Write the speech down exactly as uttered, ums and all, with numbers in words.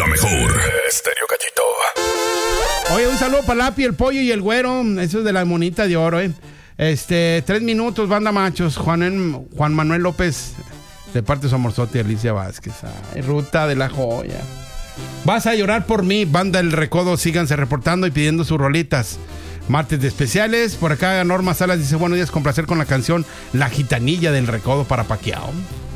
la mejor. Estéreo Gallito. Oye, un saludo para Lapi, el pollo y el güero. Eso es de la monita de oro, eh. Este, tres minutos, banda machos. Juan, Juan Manuel López, de parte de su amorzote, Alicia Vázquez. Ay, Ruta de la Joya. Vas a llorar por mí, banda El Recodo. Síganse reportando y pidiendo sus rolitas. Martes de especiales. Por acá Norma Salas dice: buenos días, con placer con la canción La Gitanilla del Recodo para Paquiao.